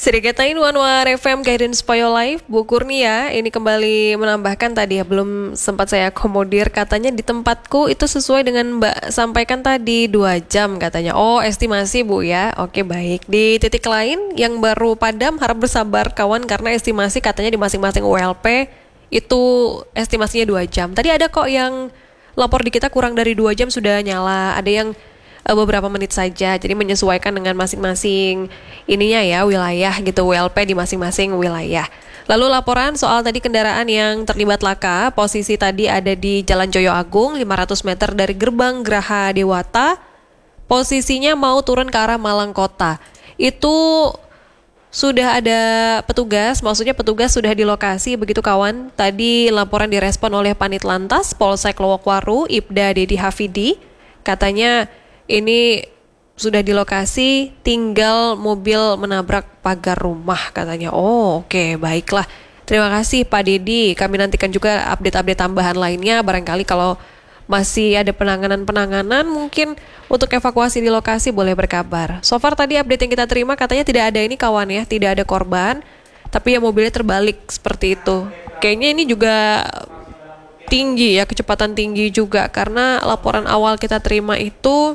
Serigata Wanwar FM Guidance for Your Life, Bu Kurnia ini kembali menambahkan tadi ya, belum sempat saya akomodir, katanya di tempatku itu sesuai dengan Mbak sampaikan tadi 2 jam katanya. Oh, estimasi Bu ya, oke baik. Di titik lain yang baru padam harap bersabar kawan, karena estimasi katanya di masing-masing ULP itu estimasinya 2 jam. Tadi ada kok yang lapor di kita kurang dari 2 jam sudah nyala, ada yang beberapa menit saja. Jadi menyesuaikan dengan masing-masing ininya ya, wilayah gitu, WLP di masing-masing wilayah. Lalu laporan soal tadi kendaraan yang terlibat laka, posisi tadi ada di Jalan Joyo Agung 500 meter dari gerbang Geraha Dewata. Posisinya mau turun ke arah Malang Kota. Itu sudah ada petugas, maksudnya petugas sudah di lokasi begitu kawan. Tadi laporan direspon oleh Panit Lantas Polsek Lowokwaru, Ibda Dedi Hafidi. Katanya ini sudah di lokasi, tinggal mobil menabrak pagar rumah katanya. Oh, oke, baiklah. Terima kasih Pak Dedi. Kami nantikan juga update-update tambahan lainnya. Barangkali kalau masih ada penanganan-penanganan mungkin untuk evakuasi di lokasi boleh berkabar. So far tadi update yang kita terima katanya tidak ada ini kawan ya, tidak ada korban. Tapi ya mobilnya terbalik seperti itu. Kayaknya ini juga tinggi ya, kecepatan tinggi juga, karena laporan awal kita terima itu